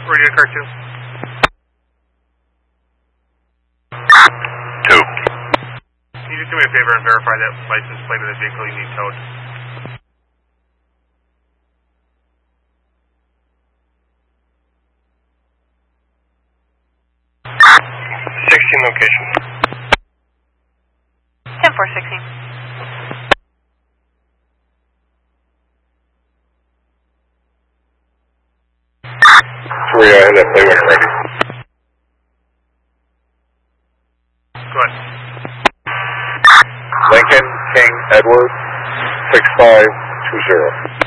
Radio car 2. 2. Can you just do me a favor and verify that license plate of the vehicle you need towed? 16 location. 10-4-16. Three, I have that play when you're ready. Go ahead. Lincoln King Edward 6520.